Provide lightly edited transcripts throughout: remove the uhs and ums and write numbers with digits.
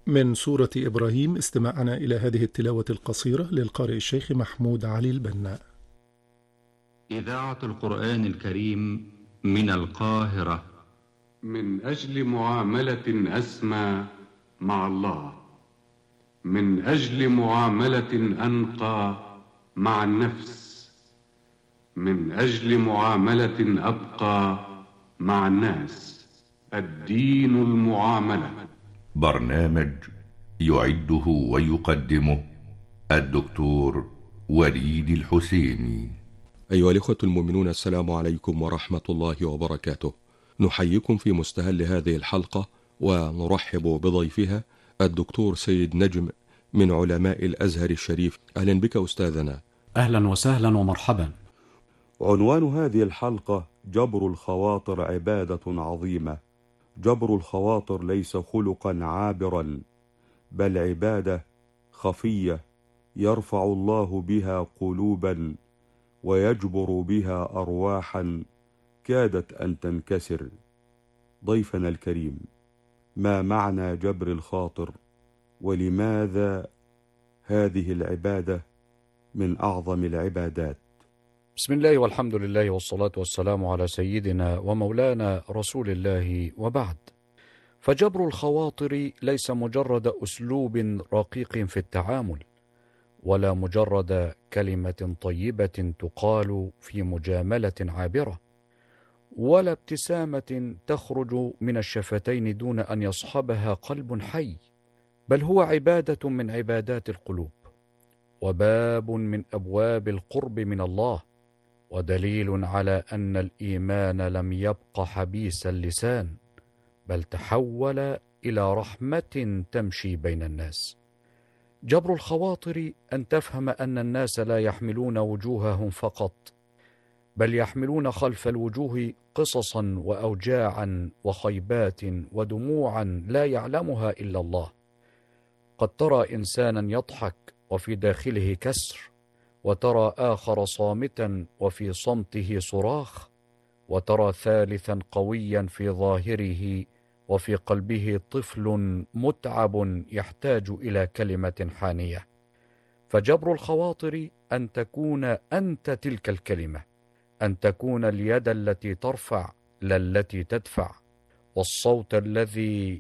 من سورة إبراهيم استماعنا إلى هذه التلاوة القصيرة للقارئ الشيخ محمود علي البنا. إذاعة القرآن الكريم من القاهرة. من أجل معاملة أسمى مع الله، من أجل معاملة أنقى مع النفس، من أجل معاملة أبقى مع الناس. الدين المعاملة. برنامج يعده ويقدمه الدكتور وليد الحسيني. أيها الإخوة المؤمنون، السلام عليكم ورحمة الله وبركاته. نحييكم في مستهل هذه الحلقة ونرحب بضيفها الدكتور سيد نجم من علماء الأزهر الشريف. أهلا بك أستاذنا. أهلا وسهلا ومرحبا. عنوان هذه الحلقة: جبر الخواطر عبادة عظيمة. جبر الخواطر ليس خلقا عابرا، بل عبادة خفية يرفع الله بها قلوبا ويجبر بها أرواحا كادت أن تنكسر. ضيفنا الكريم، ما معنى جبر الخاطر، ولماذا هذه العبادة من أعظم العبادات؟ بسم الله والحمد لله والصلاة والسلام على سيدنا ومولانا رسول الله، وبعد. فجبر الخواطر ليس مجرد أسلوب رقيق في التعامل، ولا مجرد كلمة طيبة تقال في مجاملة عابرة، ولا ابتسامة تخرج من الشفتين دون أن يصحبها قلب حي، بل هو عبادة من عبادات القلوب، وباب من أبواب القرب من الله، ودليل على أن الإيمان لم يبق حبيس اللسان، بل تحول إلى رحمة تمشي بين الناس. جبر الخواطر أن تفهم أن الناس لا يحملون وجوههم فقط، بل يحملون خلف الوجوه قصصا وأوجاعا وخيبات ودموعا لا يعلمها إلا الله. قد ترى إنسانا يضحك وفي داخله كسر، وترى آخر صامتا وفي صمته صراخ، وترى ثالثا قويا في ظاهره وفي قلبه طفل متعب يحتاج إلى كلمة حانية. فجبر الخواطر أن تكون أنت تلك الكلمة، أن تكون اليد التي ترفع لا التي تدفع، والصوت الذي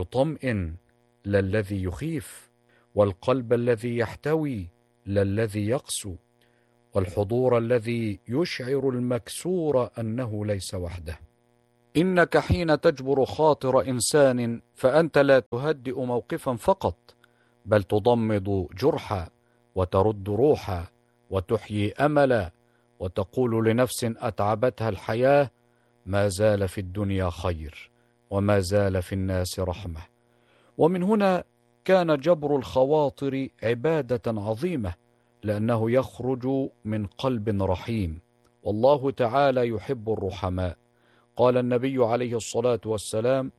يطمئن لا الذي يخيف، والقلب الذي يحتوي لا الذي يقسو، والحضور الذي يشعر المكسور أنه ليس وحده. إنك حين تجبر خاطر إنسان فأنت لا تهدئ موقفا فقط، بل تضمد جرحا وترد روحا وتحيي أملا، وتقول لنفس أتعبتها الحياة: ما زال في الدنيا خير، وما زال في الناس رحمة. ومن هنا كان جبر الخواطر عبادة عظيمة، لأنه يخرج من قلب رحيم، والله تعالى يحب الرحماء. قال النبي عليه الصلاة والسلام: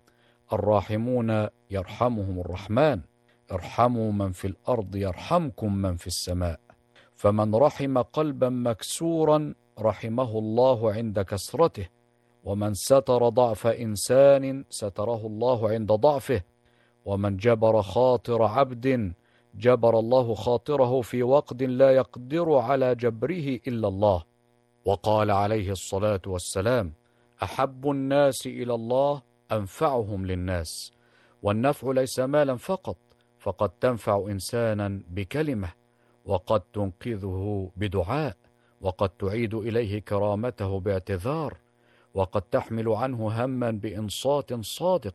الراحمون يرحمهم الرحمن، ارحموا من في الأرض يرحمكم من في السماء. فمن رحم قلبا مكسورا رحمه الله عند كسرته، ومن ستر ضعف إنسان ستره الله عند ضعفه، ومن جبر خاطر عبد جبر الله خاطره في وقت لا يقدر على جبره إلا الله. وقال عليه الصلاة والسلام: أحب الناس إلى الله أنفعهم للناس. والنفع ليس مالا فقط، فقد تنفع إنسانا بكلمة، وقد تنقذه بدعاء، وقد تعيد إليه كرامته باعتذار، وقد تحمل عنه هما بإنصات صادق.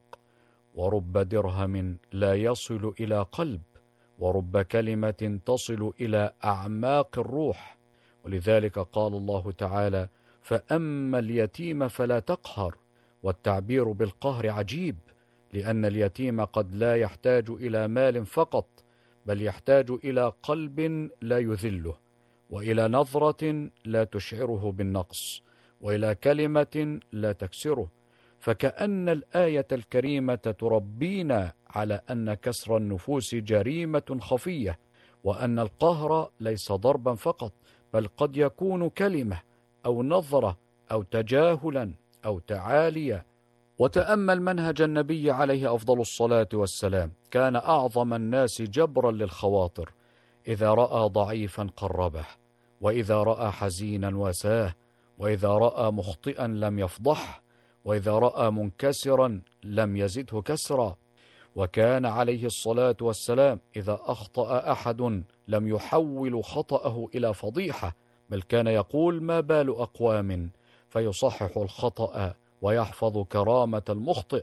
ورب درهم لا يصل إلى قلب، ورب كلمة تصل إلى أعماق الروح. ولذلك قال الله تعالى: فأما اليتيم فلا تقهر. والتعبير بالقهر عجيب، لأن اليتيم قد لا يحتاج إلى مال فقط، بل يحتاج إلى قلب لا يذله، وإلى نظرة لا تشعره بالنقص، وإلى كلمة لا تكسره. فكأن الآية الكريمة تربينا على أن كسر النفوس جريمة خفية، وأن القهر ليس ضربا فقط، بل قد يكون كلمة أو نظرة أو تجاهلا أو تعالية وتأمل منهج النبي عليه أفضل الصلاة والسلام، كان أعظم الناس جبرا للخواطر، إذا رأى ضعيفا قربه، وإذا رأى حزينا واساه، وإذا رأى مخطئا لم يفضحه، وإذا رأى منكسرا لم يزده كسرا. وكان عليه الصلاة والسلام إذا أخطأ أحد لم يحول خطأه إلى فضيحة، بل كان يقول: ما بال أقوام، فيصحح الخطأ ويحفظ كرامة المخطئ.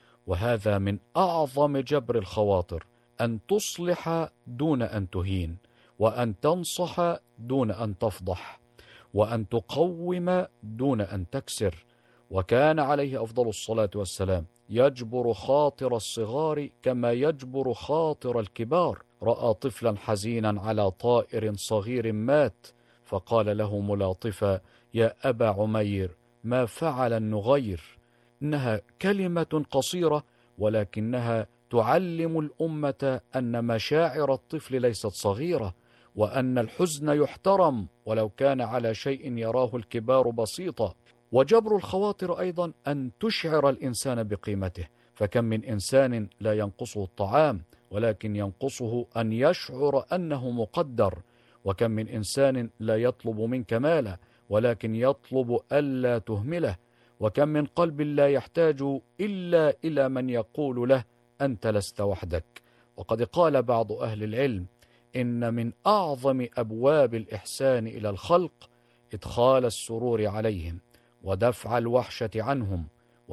وهذا من أعظم جبر الخواطر، أن تصلح دون أن تهين، وأن تنصح دون أن تفضح، وأن تقوم دون أن تكسر. وكان عليه أفضل الصلاة والسلام يجبر خاطر الصغار كما يجبر خاطر الكبار. رأى طفلا حزينا على طائر صغير مات، فقال له ملاطفا: يا أبا عمير، ما فعل النغير؟ إنها كلمة قصيرة، ولكنها تعلم الأمة أن مشاعر الطفل ليست صغيرة، وأن الحزن يحترم ولو كان على شيء يراه الكبار بسيطا. وجبر الخواطر أيضا أن تشعر الإنسان بقيمته، فكم من إنسان لا ينقصه الطعام، ولكن ينقصه أن يشعر أنه مقدر. وكم من إنسان لا يطلب منك مالا، ولكن يطلب ألا تهمله. وكم من قلب لا يحتاج إلا إلى من يقول له: أنت لست وحدك. وقد قال بعض أهل العلم: إن من أعظم أبواب الإحسان إلى الخلق إدخال السرور عليهم، ودفع الوحشة عنهم،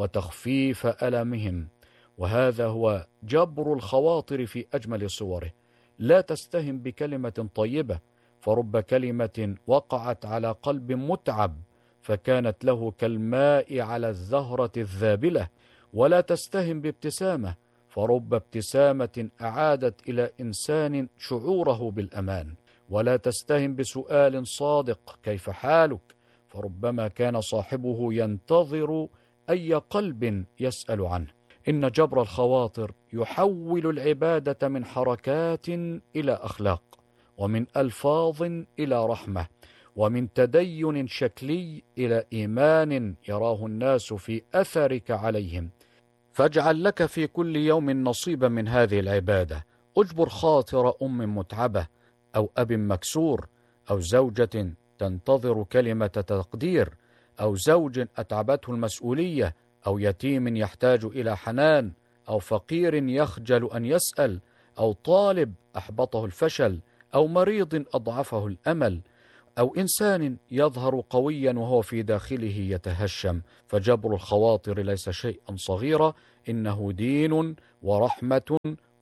وتخفيف ألمهم. وهذا هو جبر الخواطر في أجمل صوره. لا تستهن بكلمة طيبة، فرب كلمة وقعت على قلب متعب فكانت له كالماء على الزهرة الذابلة. ولا تستهن بابتسامة، فرب ابتسامة أعادت إلى إنسان شعوره بالأمان. ولا تستهن بسؤال صادق: كيف حالك؟ فربما كان صاحبه ينتظر أي قلب يسأل عنه. إن جبر الخواطر يحول العبادة من حركات إلى أخلاق، ومن ألفاظ إلى رحمة، ومن تدين شكلي إلى إيمان يراه الناس في أثرك عليهم. فاجعل لك في كل يوم نصيبا من هذه العبادة. اجبر خاطر أم متعبة، أو أب مكسور، أو زوجة تنتظر كلمة تقدير، أو زوج أتعبته المسؤولية، أو يتيم يحتاج إلى حنان، أو فقير يخجل أن يسأل، أو طالب أحبطه الفشل، أو مريض أضعفه الأمل، أو إنسان يظهر قويا وهو في داخله يتهشم. فجبر الخواطر ليس شيئا صغيرا، إنه دين ورحمة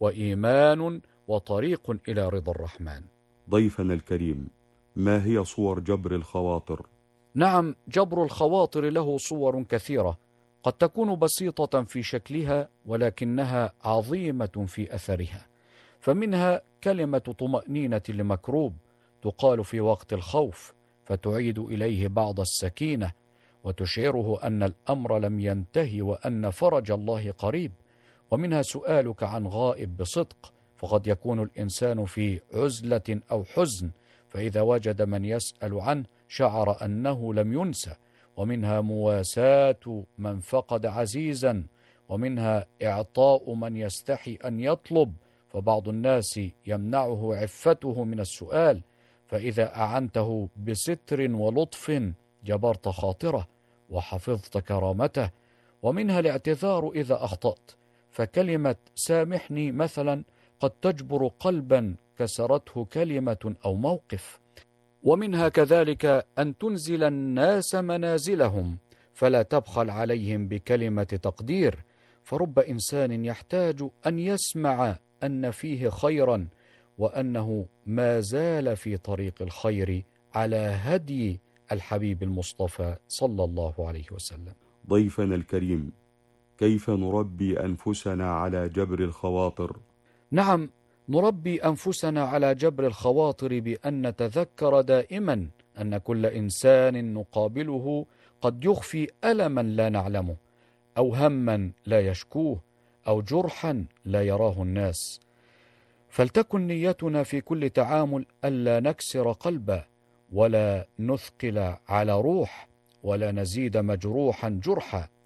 وإيمان وطريق إلى رضا الرحمن. ضيفنا الكريم، ما هي صور جبر الخواطر؟ نعم، جبر الخواطر له صور كثيرة، قد تكون بسيطة في شكلها ولكنها عظيمة في أثرها. فمنها كلمة طمأنينة لمكروب تقال في وقت الخوف، فتعيد إليه بعض السكينة، وتشعره أن الأمر لم ينتهي وأن فرج الله قريب. ومنها سؤالك عن غائب بصدق، فقد يكون الإنسان في عزلة أو حزن، فإذا وجد من يسأل عنه شعر أنه لم ينسى. ومنها مواساة من فقد عزيزا، ومنها إعطاء من يستحي أن يطلب، فبعض الناس يمنعه عفته من السؤال، فإذا أعنته بستر ولطف جبرت خاطره وحفظت كرامته. ومنها الاعتذار إذا أخطأت، فكلمة سامحني مثلا قد تجبر قلبا كسرته كلمة أو موقف. ومنها كذلك أن تنزل الناس منازلهم، فلا تبخل عليهم بكلمة تقدير، فرب إنسان يحتاج أن يسمع أن فيه خيرا، وأنه ما زال في طريق الخير على هدي الحبيب المصطفى صلى الله عليه وسلم. ضيفنا الكريم، كيف نربي أنفسنا على جبر الخواطر؟ نعم، نربي أنفسنا على جبر الخواطر بأن نتذكر دائما أن كل إنسان نقابله قد يخفي ألما لا نعلمه، أو هما لا يشكوه، أو جرحا لا يراه الناس. فلتكن نيتنا في كل تعامل ألا نكسر قلبا، ولا نثقل على روح، ولا نزيد مجروحا جرحا.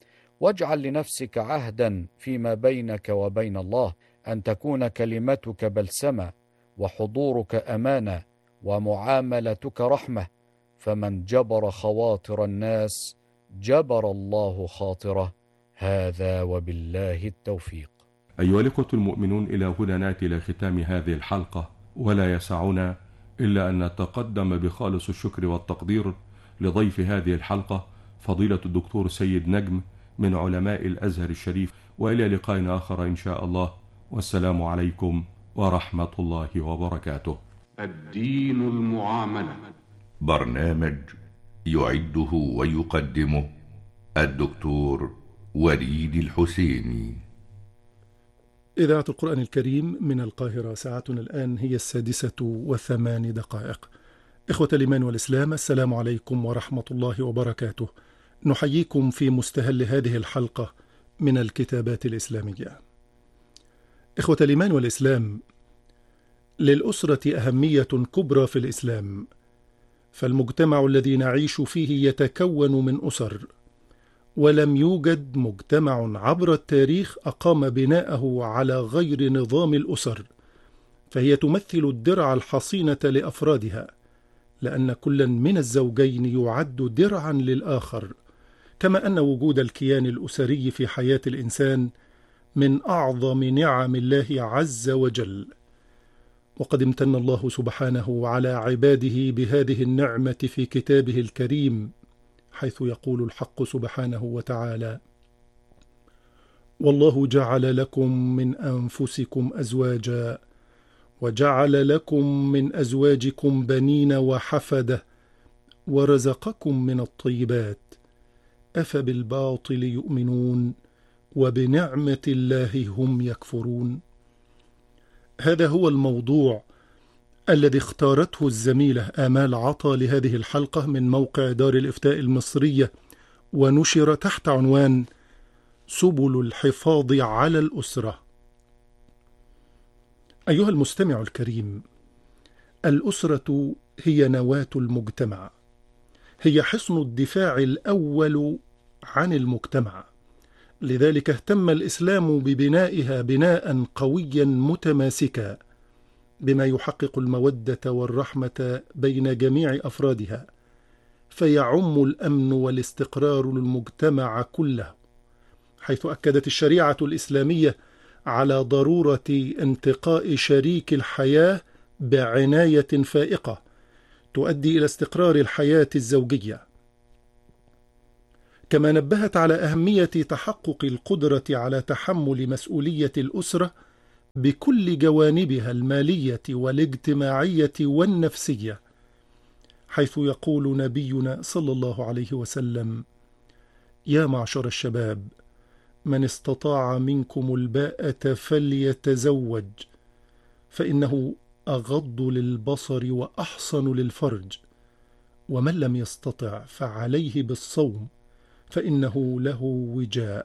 واجعل لنفسك عهدا فيما بينك وبين الله أن تكون كلمتك بلسمة، وحضورك أمانة، ومعاملتك رحمة. فمن جبر خواطر الناس جبر الله خاطره. هذا وبالله التوفيق. أيها الإخوة المؤمنون، إلى هنا نأتي إلى ختام هذه الحلقة، ولا يسعنا إلا أن نتقدم بخالص الشكر والتقدير لضيف هذه الحلقة فضيلة الدكتور سيد نجم من علماء الأزهر الشريف. وإلى لقاء آخر إن شاء الله، والسلام عليكم ورحمة الله وبركاته. الدين المعاملة، برنامج يعده ويقدمه الدكتور وليد الحسيني. إذاعة القرآن الكريم من القاهرة، ساعتنا الآن هي 6:08. إخوة الإيمان والإسلام، السلام عليكم ورحمة الله وبركاته. نحييكم في مستهل هذه الحلقة من الكتابات الإسلامية. إخوة الإيمان والإسلام، للأسرة أهمية كبرى في الإسلام، فالمجتمع الذي نعيش فيه يتكون من أسر، ولم يوجد مجتمع عبر التاريخ أقام بناءه على غير نظام الأسر، فهي تمثل الدرع الحصينة لأفرادها، لأن كل من الزوجين يعد درعا للآخر، كما أن وجود الكيان الأسري في حياة الإنسان من أعظم نعم الله عز وجل. وقد امتن الله سبحانه على عباده بهذه النعمة في كتابه الكريم، حيث يقول الحق سبحانه وتعالى: والله جعل لكم من أنفسكم أزواجا وجعل لكم من أزواجكم بنين وحفدة ورزقكم من الطيبات أفبالباطل يؤمنون وبنعمة الله هم يكفرون. هذا هو الموضوع الذي اختارته الزميلة آمال عطا لهذه الحلقة من موقع دار الإفتاء المصرية، ونشر تحت عنوان سبل الحفاظ على الأسرة. أيها المستمع الكريم، الأسرة هي نواة المجتمع، هي حصن الدفاع الأول عن المجتمع، لذلك اهتم الإسلام ببنائها بناء قويا متماسكا، بما يحقق المودة والرحمة بين جميع أفرادها، فيعم الأمن والاستقرار للمجتمع كله، حيث أكدت الشريعة الإسلامية على ضرورة انتقاء شريك الحياة بعناية فائقة تؤدي إلى استقرار الحياة الزوجية. كما نبهت على أهمية تحقق القدرة على تحمل مسؤولية الأسرة بكل جوانبها المالية والاجتماعية والنفسية، حيث يقول نبينا صلى الله عليه وسلم: يا معشر الشباب، من استطاع منكم الباءة فليتزوج، فإنه أغض للبصر وأحصن للفرج، ومن لم يستطع فعليه بالصوم فإنه له وجاء.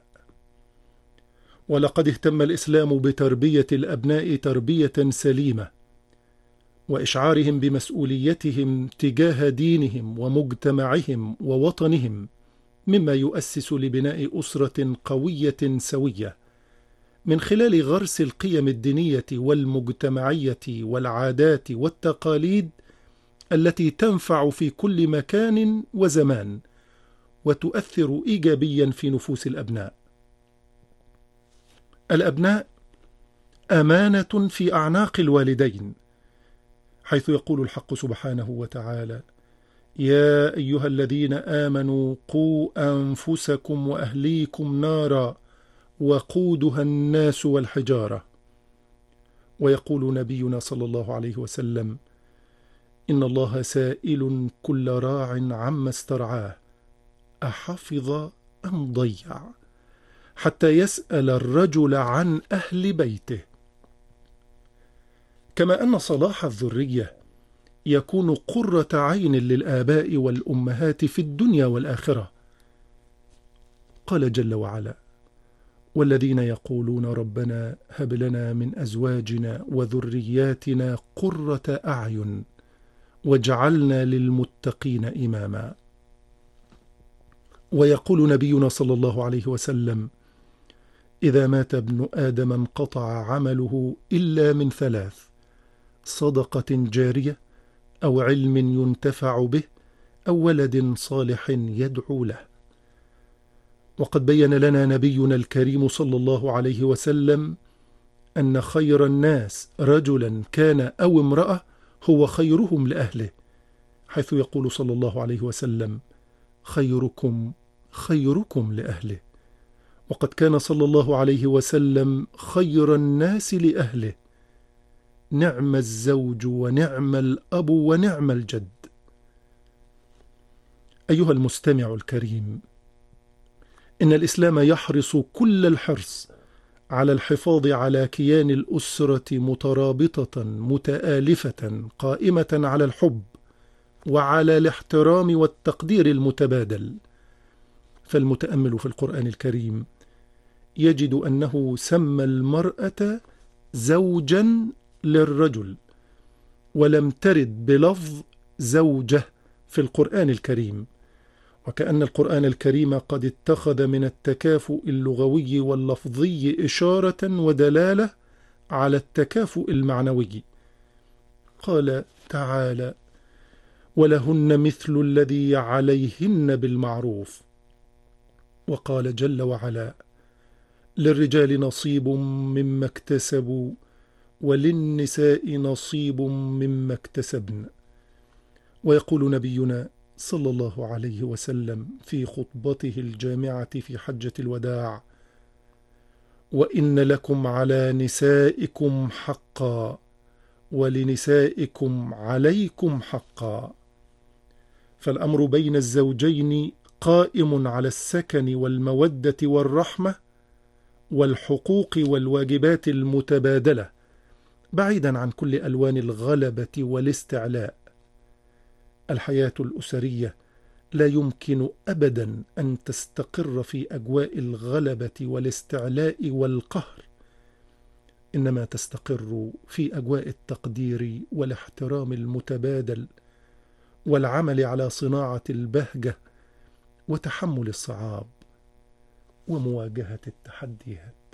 ولقد اهتم الإسلام بتربية الأبناء تربية سليمة، وإشعارهم بمسؤوليتهم تجاه دينهم ومجتمعهم ووطنهم، مما يؤسس لبناء أسرة قوية سوية، من خلال غرس القيم الدينية والمجتمعية والعادات والتقاليد التي تنفع في كل مكان وزمان، وتؤثر إيجابيا في نفوس الأبناء. الأبناء أمانة في أعناق الوالدين، حيث يقول الحق سبحانه وتعالى: يا أيها الذين آمنوا قوا أنفسكم وأهليكم نارا وقودها الناس والحجارة. ويقول نبينا صلى الله عليه وسلم: إن الله سائل كل راع عما استرعاه أحفظ أم ضيع، حتى يسأل الرجل عن أهل بيته. كما أن صلاح الذرية يكون قرة عين للآباء والأمهات في الدنيا والآخرة. قال جل وعلا: والذين يقولون ربنا هب لنا من أزواجنا وذرياتنا قرة أعين واجعلنا للمتقين إماما. ويقول نبينا صلى الله عليه وسلم: إذا مات ابن آدم انقطع عمله إلا من 3: صدقة جارية، أو علم ينتفع به، أو ولد صالح يدعو له. وقد بين لنا نبينا الكريم صلى الله عليه وسلم أن خير الناس رجلا كان أو امرأة هو خيرهم لأهله، حيث يقول صلى الله عليه وسلم: خيركم خيركم لأهله. وقد كان صلى الله عليه وسلم خير الناس لأهله، نعم الزوج ونعم الأب ونعم الجد. أيها المستمع الكريم، إن الإسلام يحرص كل الحرص على الحفاظ على كيان الأسرة مترابطة متآلفة قائمة على الحب وعلى الاحترام والتقدير المتبادل. فالمتأمل في القرآن الكريم يجد أنه سمى المرأة زوجا للرجل، ولم ترد بلفظ زوجة في القرآن الكريم، وكأن القرآن الكريم قد اتخذ من التكافؤ اللغوي واللفظي إشارة ودلالة على التكافؤ المعنوي. قال تعالى: ولهن مثل الذي عليهن بالمعروف. وقال جل وعلا: للرجال نصيب مما اكتسبوا وللنساء نصيب مما اكتسبن. ويقول نبينا صلى الله عليه وسلم في خطبته الجامعة في حجة الوداع: وإن لكم على نسائكم حقا ولنسائكم عليكم حقا. فالأمر بين الزوجين قائم على السكن والمودة والرحمة والحقوق والواجبات المتبادلة، بعيدا عن كل ألوان الغلبة والاستعلاء. الحياة الأسرية لا يمكن أبدا أن تستقر في أجواء الغلبة والاستعلاء والقهر، إنما تستقر في أجواء التقدير والاحترام المتبادل والعمل على صناعة البهجة وتحمل الصعاب ومواجهة التحديات.